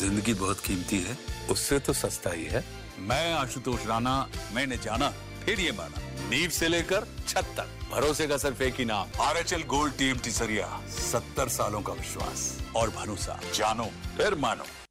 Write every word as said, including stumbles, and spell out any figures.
जिंदगी बहुत कीमती है, उससे तो सस्ता ही है। मैं आशुतोष राणा, मैंने जाना फिर ये माना, नींव से लेकर छत तक भरोसे का सिर्फ एक ही नाम, R H L gold TMT सरिया। सत्तर सालों का विश्वास और भरोसा, जानो फिर मानो।